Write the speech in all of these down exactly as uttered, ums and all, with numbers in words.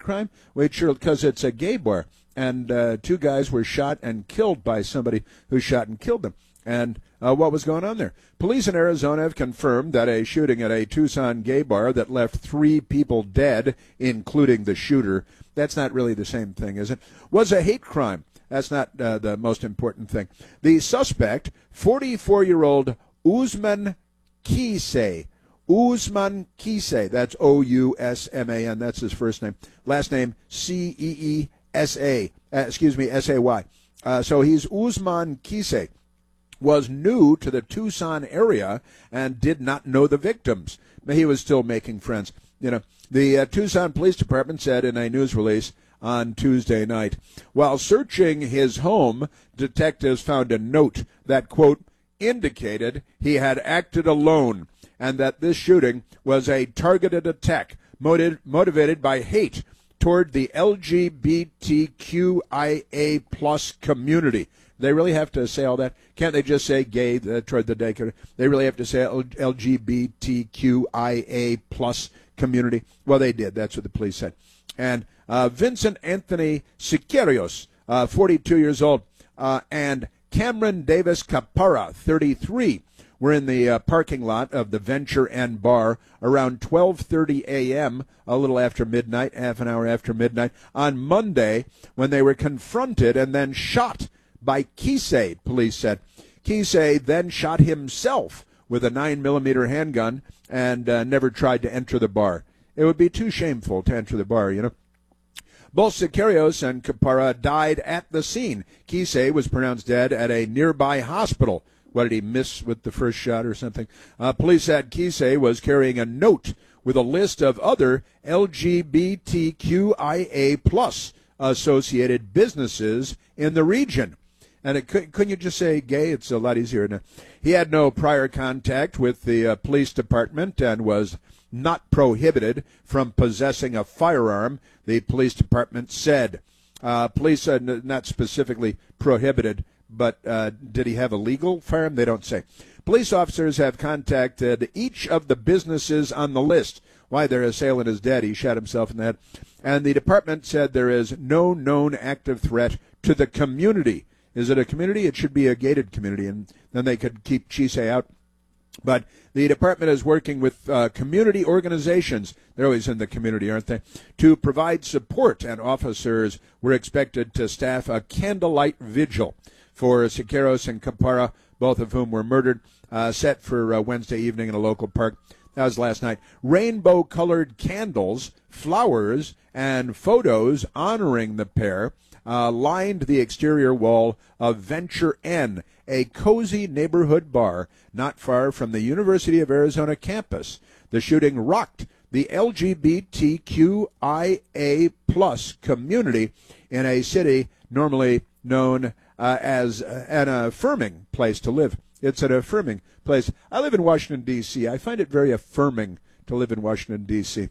crime? Wait, sure, because it's a gay bar, and uh, two guys were shot and killed by somebody who shot and killed them. And uh, what was going on there? Police in Arizona have confirmed that a shooting at a Tucson gay bar that left three people dead, including the shooter, that's not really the same thing, is it? Was a hate crime. That's not uh, the most important thing. The suspect, forty-four-year-old Usman Kisei, Usman Kisei, that's O U S M A N, that's his first name. Last name, C E E S A, uh, excuse me, S A Y. Uh, so he's Usman Kisei, was new to the Tucson area and did not know the victims. He was still making friends. You know, the uh, Tucson Police Department said in a news release on Tuesday night, while searching his home, detectives found a note that, quote, indicated he had acted alone and that this shooting was a targeted attack motiv- motivated by hate toward the L G B T Q I A plus community. They really have to say all that? Can't they just say gay uh, toward the day? They really have to say L G B T Q I A plus community? Well, they did. That's what the police said. And uh, Vincent Anthony Sicarios, uh, forty-two years old, uh, and Cameron Davis Capara, thirty-three, were in the uh, parking lot of the Venture Inn bar around twelve thirty a.m., a little after midnight, half an hour after midnight, on Monday when they were confronted and then shot by Kisei, police said. Kisei then shot himself with a nine millimeter handgun and uh, never tried to enter the bar. It would be too shameful to enter the bar, you know. Both Sicarios and Capara died at the scene. Kisei was pronounced dead at a nearby hospital. What, did he miss with the first shot or something? Uh, police said Kisei was carrying a note with a list of other L G B T Q I A plus associated businesses in the region. And it, couldn't you just say gay? It's a lot easier. Now. He had no prior contact with the uh, police department and was not prohibited from possessing a firearm, the police department said. Uh, police are n- not specifically prohibited, but uh, did he have a legal firearm? They don't say. Police officers have contacted each of the businesses on the list. Why, their assailant is dead. He shot himself in the head. And the department said there is no known active threat to the community. Is it a community? It should be a gated community, and then they could keep Kisei out. But the department is working with uh, community organizations, they're always in the community, aren't they, to provide support, and officers were expected to staff a candlelight vigil for Sicarios and Capara, both of whom were murdered, uh, set for uh, Wednesday evening in a local park. That was last night. Rainbow-colored candles, flowers, and photos honoring the pair uh, lined the exterior wall of Venture Inn, a cozy neighborhood bar not far from the University of Arizona campus. The shooting rocked the L G B T Q I A plus community in a city normally known uh, as an affirming place to live. It's an affirming place. I live in Washington, D C I find it very affirming to live in Washington, D C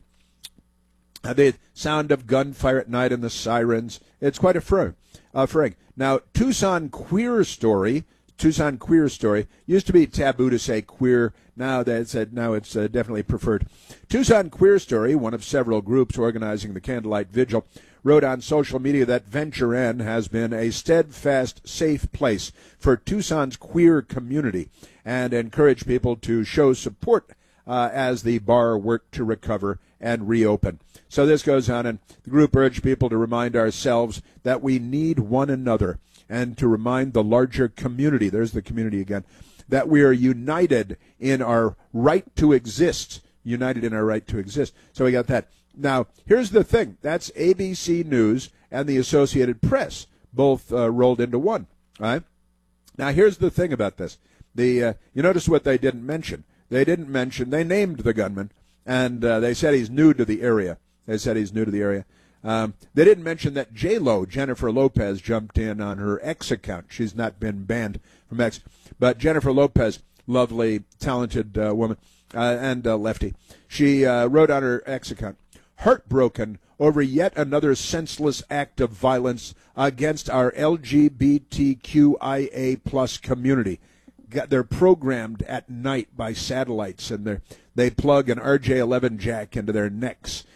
Uh, the sound of gunfire at night and the sirens, it's quite affirming. affirming. Now, Tucson Queer Story, Tucson Queer Story, used to be taboo to say queer. Now that's uh, now it's uh, definitely preferred. Tucson Queer Story, one of several groups organizing the candlelight vigil, wrote on social media that Venture Inn has been a steadfast, safe place for Tucson's queer community and encouraged people to show support uh, as the bar worked to recover and reopen. So this goes on, and the group urged people to remind ourselves that we need one another and to remind the larger community, there's the community again, that we are united in our right to exist, united in our right to exist. So we got that. Now, here's the thing. That's A B C News and the Associated Press, both uh, rolled into one. All right? Now, here's the thing about this. The uh, you notice what they didn't mention. They didn't mention, they named the gunman, and uh, they said he's new to the area. They said he's new to the area. Um, they didn't mention that J-Lo, Jennifer Lopez, jumped in on her X account. She's not been banned from X. But Jennifer Lopez, lovely, talented uh, woman, uh, and uh, lefty, she uh, wrote on her X account, heartbroken over yet another senseless act of violence against our L G B T Q I A plus community. They're programmed at night by satellites, and they they plug an R J eleven jack into their necks,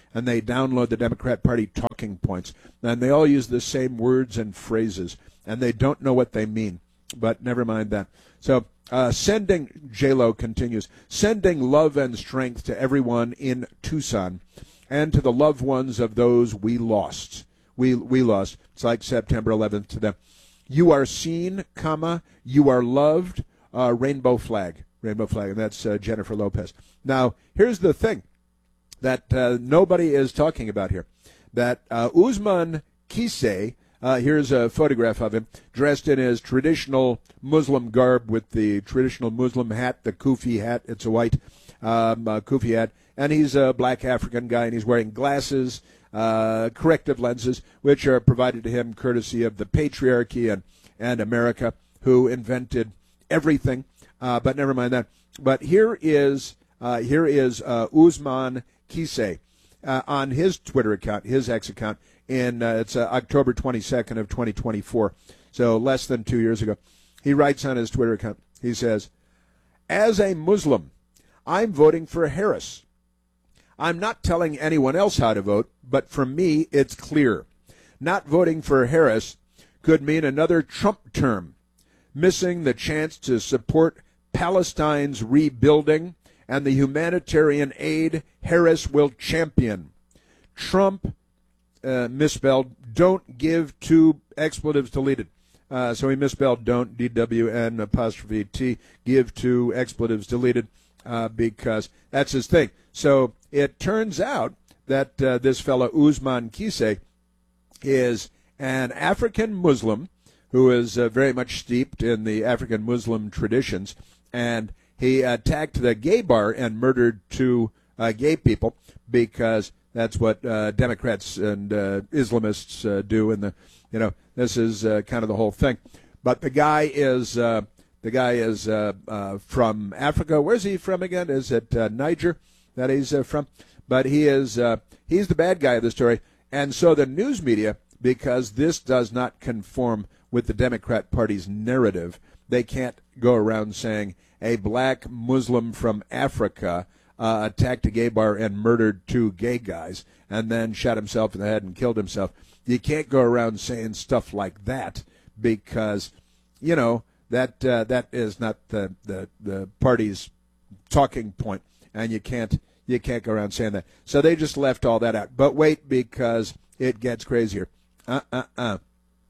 and they download the Democrat Party talking points, and they all use the same words and phrases, and they don't know what they mean. But never mind that. So uh, sending, J-Lo continues, sending love and strength to everyone in Tucson and to the loved ones of those we lost. We we lost. It's like September eleventh to them. You are seen, comma, you are loved, uh, rainbow flag. Rainbow flag, and that's uh, Jennifer Lopez. Now, here's the thing that uh, nobody is talking about here. That uh, Usman Kise, uh, here's a photograph of him, dressed in his traditional Muslim garb with the traditional Muslim hat, the kufi hat. It's a white um, uh, kufi hat. And he's a black African guy, and he's wearing glasses, uh, corrective lenses, which are provided to him courtesy of the patriarchy and, and America, who invented everything. Uh, but never mind that. But here is uh, here is uh, Usman Kise uh, on his Twitter account, his X account, in uh, it's uh, October twenty-second of twenty twenty-four, so less than two years ago. He writes on his Twitter account, he says, "As a Muslim, I'm voting for Harris. I'm not telling anyone else how to vote, but for me, it's clear. Not voting for Harris could mean another Trump term, missing the chance to support Palestine's rebuilding and the humanitarian aid Harris will champion. Trump, uh, misspelled, don't give two expletives deleted." Uh, so he misspelled don't, D W N apostrophe T, give two expletives deleted, uh, because that's his thing. So it turns out that uh, this fellow Usman Kise is an African Muslim who is uh, very much steeped in the African Muslim traditions, and he attacked the gay bar and murdered two uh, gay people because that's what uh, Democrats and uh, Islamists uh, do. And the, you know, this is uh, kind of the whole thing. But the guy is uh, the guy is uh, uh, from Africa. Where's he from again? Is it uh, Niger that he's uh, from? But he is uh, he's the bad guy of the story. And so the news media, because this does not conform with the Democrat Party's narrative, they can't go around saying a black Muslim from Africa uh, attacked a gay bar and murdered two gay guys and then shot himself in the head and killed himself. You can't go around saying stuff like that because, you know, that uh, that is not the, the, the party's talking point, and you can't you can't go around saying that. So they just left all that out. But wait, because it gets crazier. Uh-uh-uh.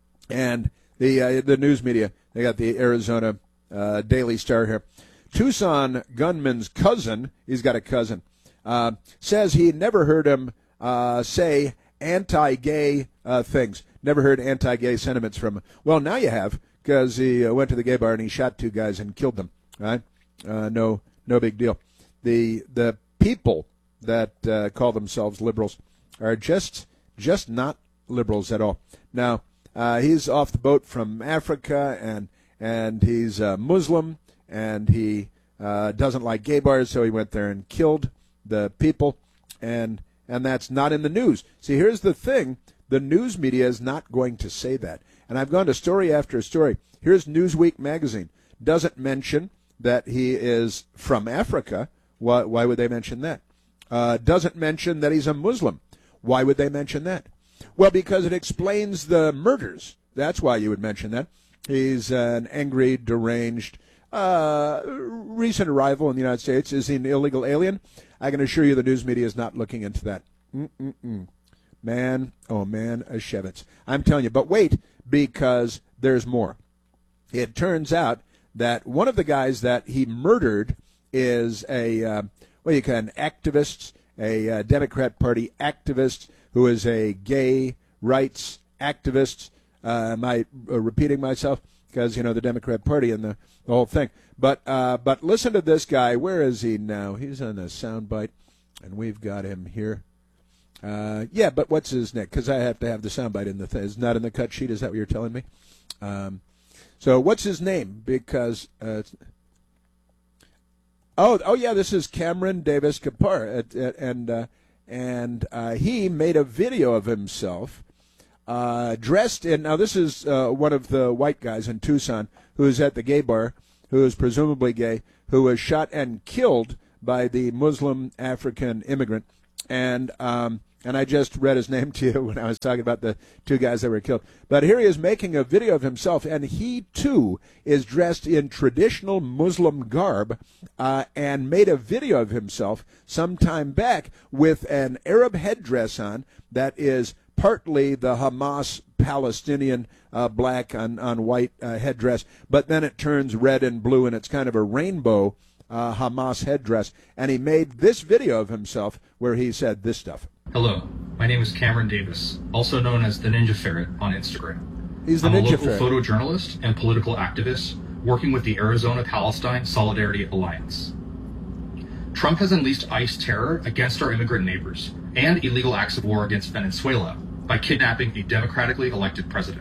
And the uh, the news media, they got the Arizona uh, Daily Star here. Tucson gunman's cousin, he's got a cousin, uh, says he never heard him uh, say anti-gay uh, things. Never heard anti-gay sentiments from him. Well, now you have, because he uh, went to the gay bar and he shot two guys and killed them. Right? Uh, no, no big deal. The the people that uh, call themselves liberals are just just not liberals at all. Now, uh, he's off the boat from Africa, and and he's a Muslim, and he uh, doesn't like gay bars, so he went there and killed the people, and and that's not in the news. See, here's the thing. The news media is not going to say that. And I've gone to story after story. Here's Newsweek magazine. Doesn't mention that he is from Africa. Why, why would they mention that? Uh, doesn't mention that he's a Muslim. Why would they mention that? Well, because it explains the murders. That's why you would mention that. He's an angry, deranged, uh, recent arrival in the United States. Is he an illegal alien? I can assure you the news media is not looking into that. Mm-mm-mm. Man, oh man, a Shevitz. I'm telling you, but wait, because there's more. It turns out that one of the guys that he murdered is a, uh, what do you call an activist, a uh, Democrat Party activist who is a gay rights activist. Uh, am I uh, repeating myself? Because, you know, the Democrat Party and the, the whole thing. But uh, but listen to this guy. Where is he now? He's on a soundbite, and we've got him here. Uh, yeah, but what's his name? Because I have to have the soundbite in the thing. It's not in the cut sheet. Is that what you're telling me? Um, so what's his name? Because uh, oh oh yeah, this is Cameron Davis Kapar, and uh, and uh, he made a video of himself uh, dressed in. Now this is uh, one of the white guys in Tucson who is at the gay bar, who is presumably gay, who was shot and killed by the Muslim African immigrant. And um, And I just read his name to you when I was talking about the two guys that were killed. But here he is making a video of himself, and he, too, is dressed in traditional Muslim garb uh, and made a video of himself some time back with an Arab headdress on that is partly the Hamas Palestinian uh, black on, on white uh, headdress, but then it turns red and blue, and it's kind of a rainbow uh, Hamas headdress. And he made this video of himself where he said this stuff. Hello, my name is Cameron Davis, also known as the Ninja Ferret on Instagram. He's the I'm Ninja a local Ferret. photojournalist and political activist working with the Arizona-Palestine Solidarity Alliance. Trump has unleashed ICE terror against our immigrant neighbors and illegal acts of war against Venezuela by kidnapping a democratically elected president.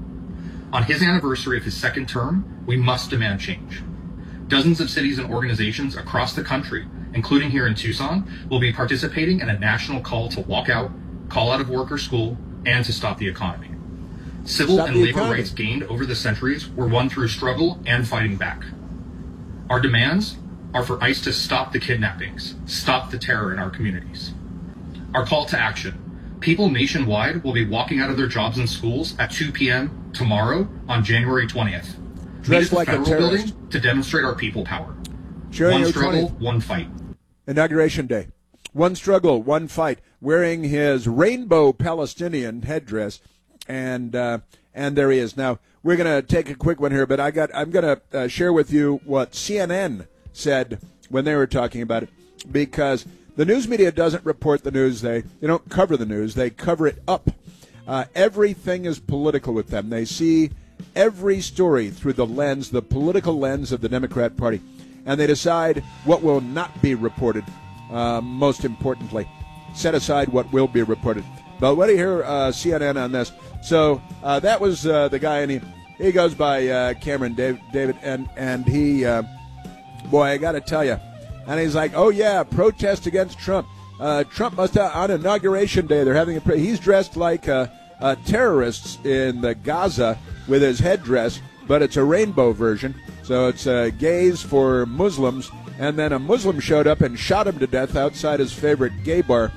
On his anniversary of his second term, we must demand change. Dozens of cities and organizations across the country, including here in Tucson, will be participating in a national call to walk out, call out of work or school, and to stop the economy. Civil Stop and the labor economy. rights gained over the centuries were won through struggle and fighting back. Our demands are for ICE to stop the kidnappings, stop the terror in our communities. Our call to action. People nationwide will be walking out of their jobs and schools at two p.m. tomorrow on January twentieth. Dressed Meet like at a the Federal terrorist. Building to demonstrate our people power. January One struggle, twentieth. one fight. Inauguration Day. One struggle, one fight. Wearing his rainbow Palestinian headdress, and uh, and there he is. Now we're going to take a quick one here, but I got I'm going to uh, share with you what C N N said when they were talking about it, because the news media doesn't report the news. They they don't cover the news. They cover it up. Uh, everything is political with them. They see every story through the lens, the political lens of the Democrat Party, and they decide what will not be reported. Uh, most importantly, set aside what will be reported. But what do you hear uh, C N N on this? So uh, that was uh, the guy, and he, he goes by uh, Cameron David, David, and and he, uh, boy, I got to tell you, and he's like, oh yeah, protest against Trump. Uh, Trump must have, on Inauguration Day, they're having a. He's dressed like uh, uh, terrorists in the Gaza with his headdress, but it's a rainbow version. So it's uh, gays for Muslims, and then a Muslim showed up and shot him to death outside his favorite gay bar.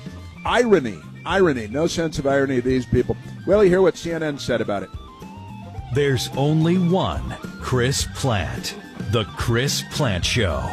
Irony, irony, no sense of irony, these people. Well, you hear what C N N said about it. There's only one Chris Plant. The Chris Plant Show.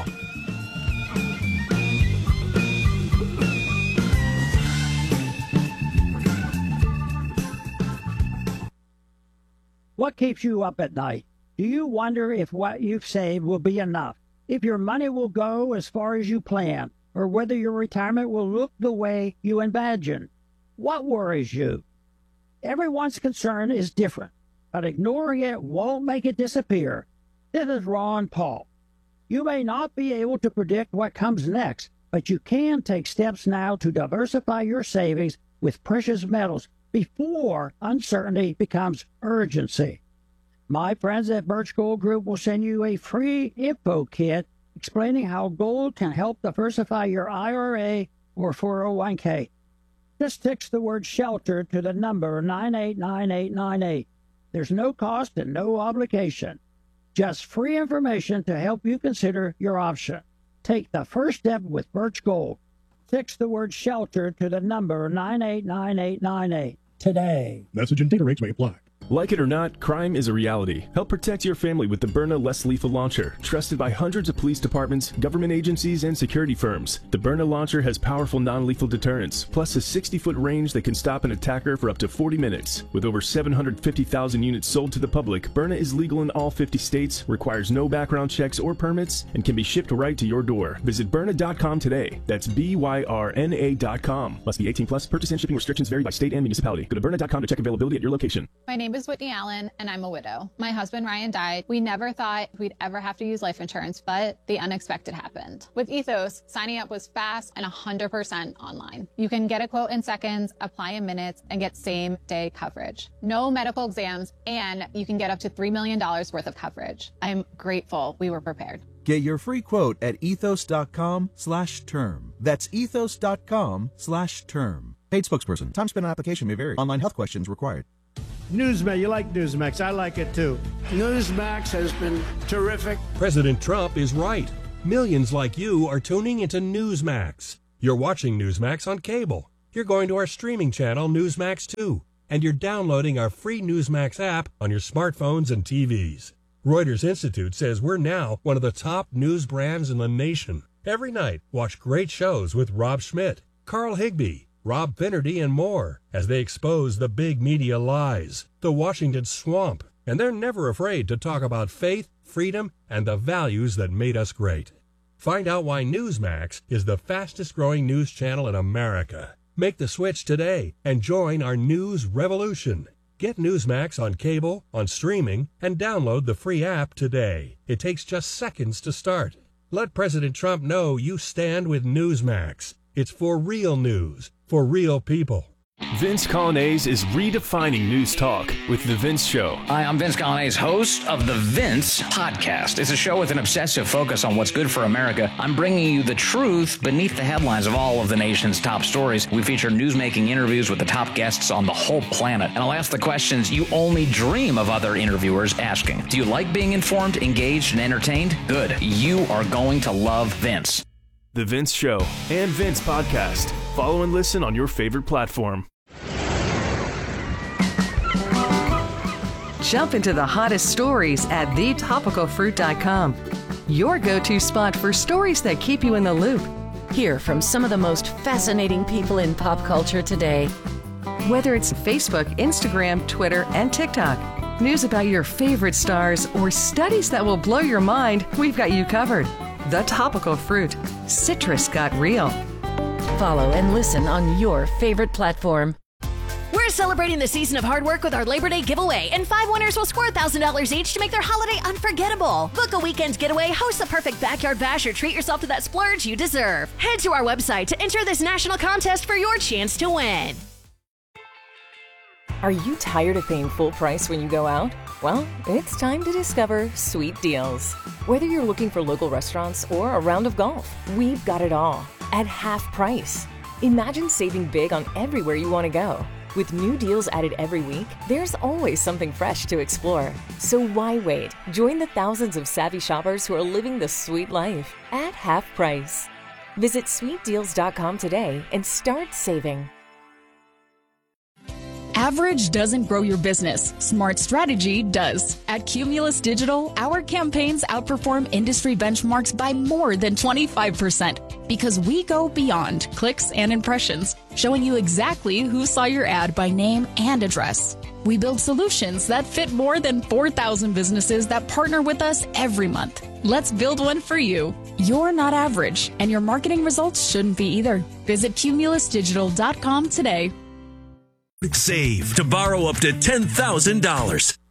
What keeps you up at night? Do you wonder if what you've saved will be enough? If your money will go as far as you plan? Or whether your retirement will look the way you imagine? What worries you? Everyone's concern is different, but ignoring it won't make it disappear. This is Ron Paul. You may not be able to predict what comes next, but you can take steps now to diversify your savings with precious metals before uncertainty becomes urgency. My friends at Birch Gold Group will send you a free info kit explaining how gold can help diversify your I R A or four oh one k. Just text the word SHELTER to the number nine eight nine eight nine eight. There's no cost and no obligation. Just free information to help you consider your option. Take the first step with Birch Gold. Text the word SHELTER to the number nine eight nine eight nine eight today. Message and data rates may apply. Like it or not, crime is a reality. Help protect your family with the Byrna Less Lethal Launcher. Trusted by hundreds of police departments, government agencies, and security firms. The Byrna Launcher has powerful non-lethal deterrence, plus a sixty-foot range that can stop an attacker for up to forty minutes. With over seven hundred fifty thousand units sold to the public, Byrna is legal in all fifty states, requires no background checks or permits, and can be shipped right to your door. Visit Byrna dot com today. That's B Y R N A dot com. Must be eighteen plus. Purchase and shipping restrictions vary by state and municipality. Go to Byrna dot com to check availability at your location. My name is Whitney Allen, and I'm a widow. My husband Ryan died. We never thought we'd ever have to use life insurance, but the unexpected happened. With Ethos, signing up was fast and one hundred percent online. You can get a quote in seconds, apply in minutes, and get same-day coverage. No medical exams, and you can get up to three million dollars worth of coverage. I'm grateful we were prepared. Get your free quote at ethos dot com slash term. That's ethos dot com slash term. Paid spokesperson. Time spent on application may vary. Online health questions required. Newsmax, you like Newsmax. I like it too. Newsmax has been terrific. President Trump is right. Millions like you are tuning into Newsmax. You're watching Newsmax on cable. you're going to our streaming channel, Newsmax two, and you're downloading our free Newsmax app on your smartphones and T Vs. Reuters Institute says we're now one of the top news brands in the nation. Every night, watch great shows with Rob Schmidt, Carl Higbie, Rob Finnerty, and more as they expose the big media lies, the Washington swamp, and they're never afraid to talk about faith, freedom, and the values that made us great. Find out why Newsmax is the fastest-growing news channel in America. Make the switch today and join our news revolution. Get Newsmax on cable, on streaming, and download the free app today. It takes just seconds to start. Let President Trump know you stand with Newsmax. It's for real news, for real people. Vince Colonnese is redefining news talk with The Vince Show. Hi, I'm Vince Colonnese, host of The Vince Podcast. It's a show with an obsessive focus on what's good for America. I'm bringing you the truth beneath the headlines of all of the nation's top stories. We feature newsmaking interviews with the top guests on the whole planet. And I'll ask the questions you only dream of other interviewers asking. Do you like being informed, engaged, and entertained? Good. You are going to love Vince. The Vince Show and Vince Podcast. Follow and listen on your favorite platform. Jump into the hottest stories at the topical fruit dot com. Your go-to spot for stories that keep you in the loop. Hear from some of the most fascinating people in pop culture today. Whether it's Facebook, Instagram, Twitter, and TikTok, news about your favorite stars, or studies that will blow your mind, we've got you covered. The Topical Fruit. Citrus got real. Follow and listen on your favorite platform. We're celebrating the season of hard work with our Labor Day giveaway, and five winners will score one thousand dollars each to make their holiday unforgettable. Book a weekend getaway, host the perfect backyard bash, or treat yourself to that splurge you deserve. Head to our website to enter this national contest for your chance to win. Are you tired of paying full price when you go out? Well, it's time to discover Sweet Deals. Whether you're looking for local restaurants or a round of golf, we've got it all at half price. Imagine saving big on everywhere you want to go. With new deals added every week, there's always something fresh to explore. So why wait? Join the thousands of savvy shoppers who are living the sweet life at half price. Visit sweet deals dot com today and start saving. Average doesn't grow your business. Smart strategy does. At Cumulus Digital, our campaigns outperform industry benchmarks by more than twenty-five percent because we go beyond clicks and impressions, showing you exactly who saw your ad by name and address. We build solutions that fit more than four thousand businesses that partner with us every month. Let's build one for you. You're not average, and your marketing results shouldn't be either. Visit cumulus digital dot com today. Save to borrow up to ten thousand dollars.